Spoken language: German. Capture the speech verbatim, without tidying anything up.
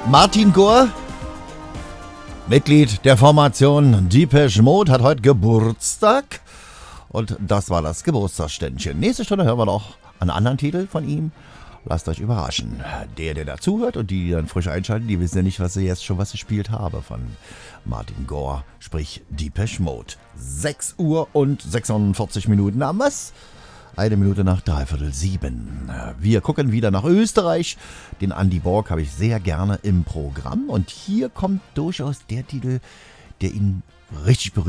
Martin Gore, Mitglied der Formation Depeche Mode, hat heute Geburtstag. Und das war das Geburtstagsständchen. Nächste Stunde hören wir noch einen anderen Titel von ihm. Lasst euch überraschen. Der, der dazuhört und die, die dann frisch einschalten, die wissen ja nicht, was sie jetzt schon was gespielt habe von Martin Gore, sprich Depeche Mode. sechs Uhr und sechsundvierzig Minuten am was? Eine Minute nach dreiviertel sieben. Wir gucken wieder nach Österreich. Den Andy Borg habe ich sehr gerne im Programm. Und hier kommt durchaus der Titel, der ihn richtig berührt.